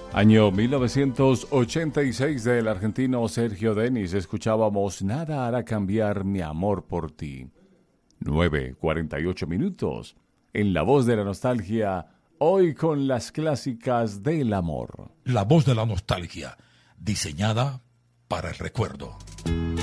Año 1986 del argentino Sergio Denis. Escuchábamos Nada hará cambiar mi amor por ti. 9:48 en La Voz de la Nostalgia, hoy con las clásicas del amor. La Voz de la Nostalgia, diseñada para el recuerdo.